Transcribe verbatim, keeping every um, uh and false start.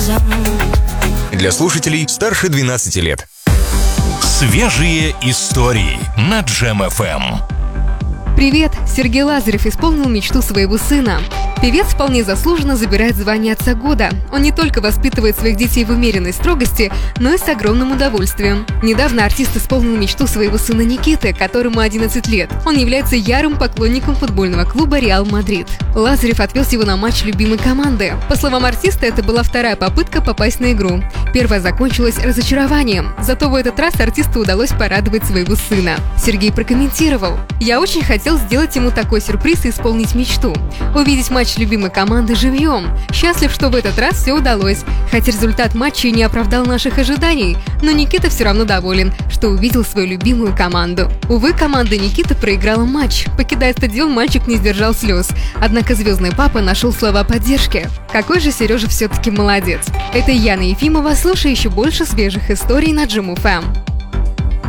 глазам. Для слушателей старше двенадцати лет. Свежие истории на Джем эф эм. Привет! Сергей Лазарев исполнил мечту своего сына. Певец вполне заслуженно забирает звание отца года. Он не только воспитывает своих детей в умеренной строгости, но и с огромным удовольствием. Недавно артист исполнил мечту своего сына Никиты, которому одиннадцать лет. Он является ярым поклонником футбольного клуба «Реал Мадрид». Лазарев отвез его на матч любимой команды. По словам артиста, это была вторая попытка попасть на игру. Первая закончилась разочарованием. Зато в этот раз артисту удалось порадовать своего сына. Сергей прокомментировал: «Я очень хотел сделать ему такой сюрприз и исполнить мечту. Увидеть матч любимой команды живьем. Счастлив, что в этот раз все удалось. Хотя результат матча не оправдал наших ожиданий, но Никита все равно доволен, что увидел свою любимую команду». Увы, команда Никиты проиграла матч. Покидая стадион, мальчик не сдержал слез. Однако звездный папа нашел слова поддержки. Какой же Сережа все-таки молодец. Это Яна Ефимова. Слушай еще больше свежих историй на Джем эф эм.